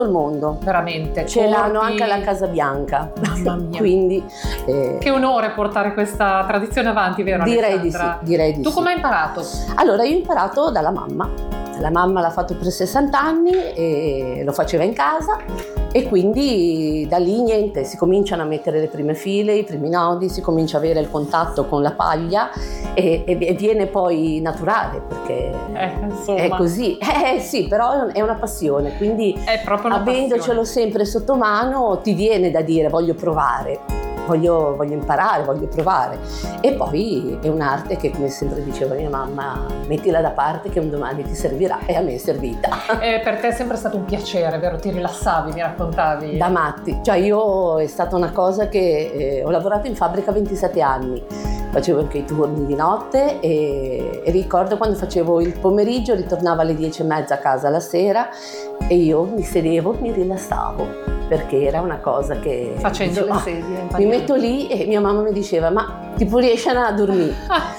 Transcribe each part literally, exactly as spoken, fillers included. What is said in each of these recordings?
il mondo. Veramente. Ce corpi... l'hanno anche alla Casa Bianca. Mamma mia. Quindi eh... che onore portare questa tradizione avanti, vero direi Alessandra? Di sì, direi di tu sì. come hai imparato? Allora io ho imparato dalla mamma. La mamma l'ha fatto per sessanta anni e lo faceva in casa, e quindi da lì niente, si cominciano a mettere le prime file, i primi nodi, si comincia a avere il contatto con la paglia e, e viene poi naturale, perché eh, è così. Eh sì, però è una passione, quindi è proprio una avendocelo passione. sempre sotto mano ti viene da dire voglio provare. Voglio, voglio imparare, voglio provare. E poi è un'arte che, come sempre diceva mia mamma, mettila da parte che un domani ti servirà, e a me è servita. E per te è sempre stato un piacere, vero? Ti rilassavi, mi raccontavi? Da matti, cioè io è stata una cosa che eh, ho lavorato in fabbrica ventisette anni, facevo anche i turni di notte e, e ricordo quando facevo il pomeriggio, ritornavo alle dieci e mezza a casa la sera e io mi sedevo, mi rilassavo, perché era una cosa che... Facendo dicevo, le sedie. Mi metto lì e mia mamma mi diceva, ma tipo riesci a andare a dormire?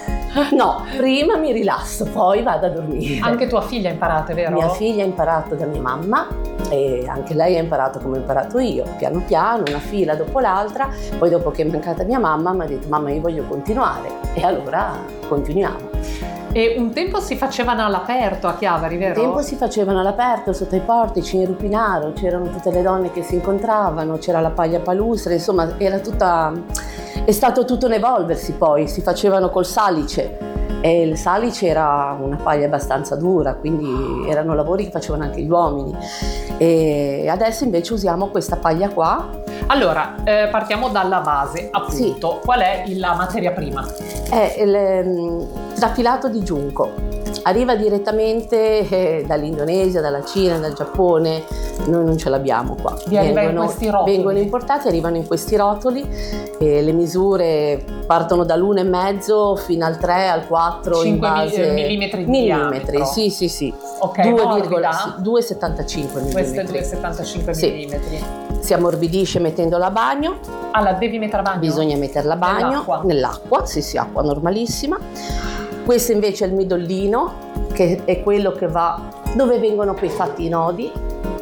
No, prima mi rilasso, poi vado a dormire. Anche tua figlia ha imparato, vero? Mia figlia ha imparato da mia mamma e anche lei ha imparato come ho imparato io, piano piano, una fila dopo l'altra. Poi dopo che è mancata mia mamma mi ha detto, mamma io voglio continuare, e allora continuiamo. E un tempo si facevano all'aperto a Chiavari, vero? Un tempo si facevano all'aperto, sotto i portici, in Rupinaro, c'erano tutte le donne che si incontravano, c'era la paglia palustre, insomma era tutta... è stato tutto un evolversi poi, si facevano col salice, e il salice era una paglia abbastanza dura, quindi erano lavori che facevano anche gli uomini, e adesso invece usiamo questa paglia qua. Allora, eh, partiamo dalla base, appunto. Sì. Qual è la materia prima? È il um, trafilato di giunco. Arriva direttamente eh, dall'Indonesia, dalla Cina, dal Giappone, noi non ce l'abbiamo qua. Vi arriva in questi rotoli? Vengono importati, arrivano in questi rotoli, e le misure partono dall'uno e mezzo fino al tre, al quattro in base... millimetri di millimetri, diametro. sì, sì, sì. Ok, due morbida? virgola settantacinque millimetri. Questo è due virgola settantacinque sì. millimetri. Si ammorbidisce mettendola a bagno. Ah, la devi mettere a bagno? Bisogna metterla a bagno. Nell'acqua? Nell'acqua, sì, sì, acqua normalissima. Questo invece è il midollino, che è quello che va dove vengono poi fatti i nodi.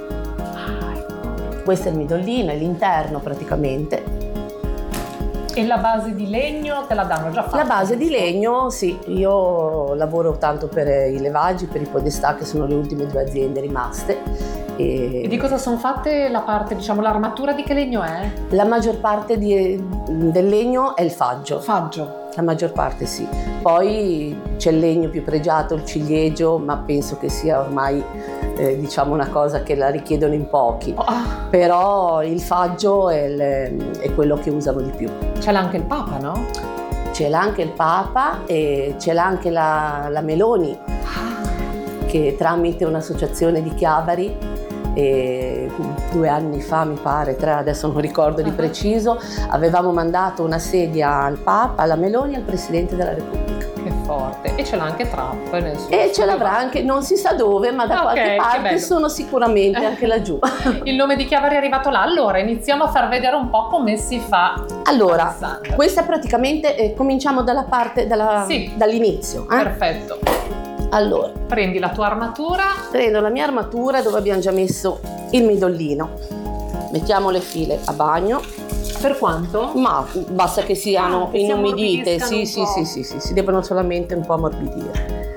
Questo è il midollino, è l'interno praticamente. E la base di legno te la danno già fatta? La base di legno, sì, io lavoro tanto per i levaggi, per i podestà, che sono le ultime due aziende rimaste. E, e di cosa sono fatte la parte, diciamo, l'armatura di che legno è? La maggior parte di, del legno è il faggio. Faggio. La maggior parte sì. Poi c'è il legno più pregiato, il ciliegio, ma penso che sia ormai eh, diciamo una cosa che la richiedono in pochi. Oh. Però il faggio è, il, è quello che usano di più. C'è anche il Papa, no? C'è anche il Papa e c'è anche la, la Meloni, ah. che tramite un'associazione di Chiavari, e due anni fa mi pare, tre, adesso non ricordo di preciso, avevamo mandato una sedia al Papa, alla Meloni e al Presidente della Repubblica. Che forte. E ce l'ha anche Trump nel suo e ce l'avrà anche, non si sa dove, ma da okay, qualche parte sono sicuramente anche laggiù. Il nome di Chiavari è arrivato là. Allora iniziamo a far vedere un po' come si fa. Allora, questa praticamente eh, cominciamo dalla parte dalla, sì. dall'inizio eh? Perfetto. Allora, prendi la tua armatura. Prendo la mia armatura dove abbiamo già messo il midollino. Mettiamo le file a bagno. Per quanto? Ma basta che siano ah, che inumidite, si sì, sì, sì, sì, sì, si devono solamente un po' ammorbidire.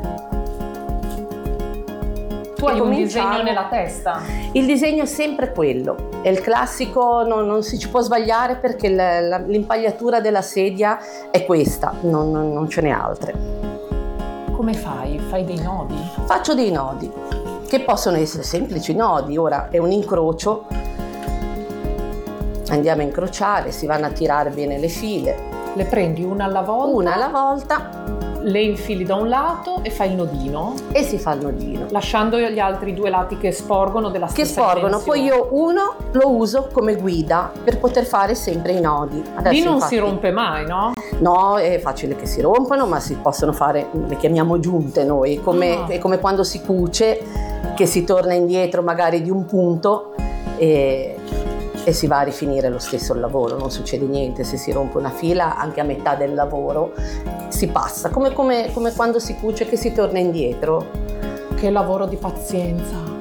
Tu hai un disegno nella testa? Il disegno è sempre quello, è il classico, non, non si ci può sbagliare perché la, la, l'impagliatura della sedia è questa, non, non, non ce n'è altre. Come fai? Fai dei nodi? Faccio dei nodi, che possono essere semplici nodi. Ora è un incrocio, andiamo a incrociare, si vanno a tirare bene le file. Le prendi una alla volta? Una alla volta. Le infili da un lato e fai il nodino? E si fa il nodino. Lasciando gli altri due lati che sporgono della stessa Che sporgono, dimensione. poi io uno lo uso come guida per poter fare sempre i nodi. Adesso, lì non infatti, si rompe mai, no? No, è facile che si rompano, ma si possono fare, le chiamiamo giunte noi, come, oh. è come quando si cuce, che si torna indietro magari di un punto e, e si va a rifinire lo stesso il lavoro, non succede niente. Se si rompe una fila, anche a metà del lavoro si passa, come, come, come quando si cuce che si torna indietro. Che lavoro di pazienza.